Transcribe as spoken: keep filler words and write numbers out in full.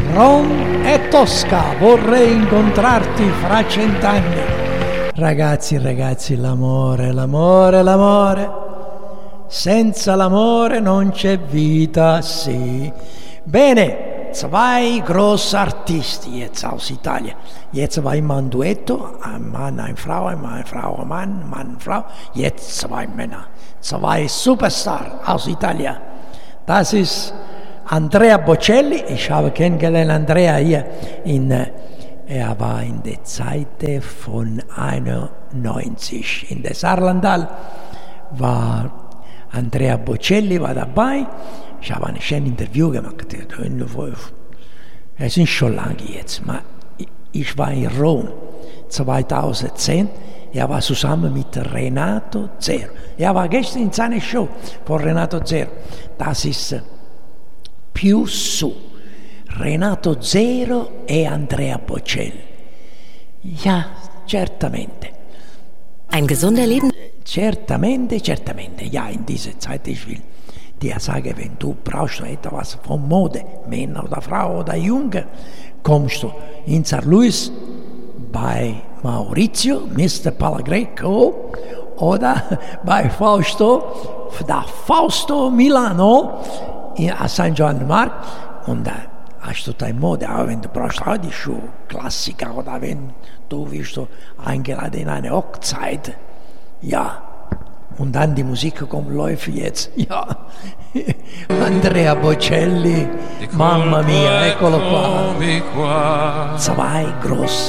Rom e Tosca, vorrei incontrarti fra cent'anni. Ragazzi, ragazzi, l'amore, l'amore, l'amore. Senza l'amore non c'è vita, sì. Bene, zwei große Artisti jetzt aus Italien. Jetzt war immer ein Duetto, ein Mann, eine Frau, eine Frau, ein Mann, Mann, Frau. Jetzt zwei Männer, zwei Superstars aus Italien. Das ist Andrea Bocelli. Ich habe kennengelernt Andrea hier in, er war in der Zeit von einundneunzig in der Saarlandal, war Andrea Bocelli war dabei. Ich habe ein schönes Interview gemacht. Es ist schon lange jetzt, aber ich war in Rom zweitausendzehn. Er war zusammen mit Renato Zero. Er war gestern in seiner Show von Renato Zero. Das ist Più Su. Renato Zero e Andrea Bocelli. Ja, certamente. Ein gesunder Leben. Certamente, certamente. Ja, in dieser Zeit, ich will dir sagen, wenn du brauchst etwas von Mode, Männer oder Frau oder Junge, kommst du in San Luis bei Maurizio, Mister Palagreco, oder bei Fausto, da Fausto Milano, in, a San Giovanni Mark, und da hast du deine Mode, aber wenn du brauchst auch die Schuhe, Klassiker, oder wenn du wirst du eingeladen in eine Hochzeit, ja, und dann die Musik kommt, läuft jetzt, ja, Andrea Bocelli, mamma mia, eccolo qua, zwei große